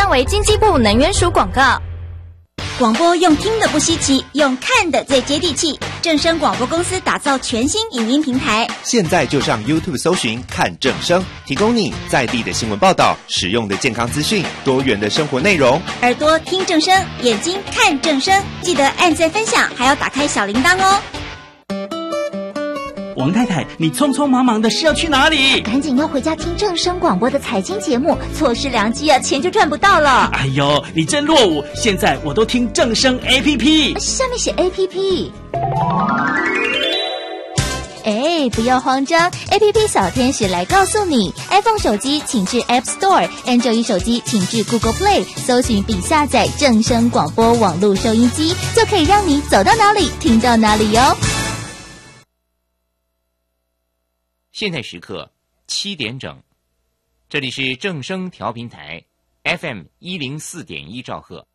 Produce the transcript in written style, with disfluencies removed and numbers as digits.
上为经济部能源署广告。 广播用听的不稀奇，用看的最接地气。正声广播公司打造全新影音平台， 现在就上 YouTube 搜寻看正声，提供你在地的新闻报道、实用的健康资讯、多元的生活内容。 耳朵听正声，眼睛看正声，记得按赞分享，还要打开小铃铛哦。 王太太，你匆匆忙忙的是要去哪里？ 赶紧要回家听正声广播的财经节目，错失良机啊，钱就赚不到了。 哎呦，你真落伍！现在我都听正声 APP， 下面写 APP。哎，不要慌张 ，APP 小天使来告诉你 ，iPhone 手机请至 App Store，Android 手机请至 Google Play， 搜寻并下载正声广播网络收音机，就可以让你走到哪里听到哪里哟。 现在时刻7点整，这里是正声调频台 FM104.1兆赫。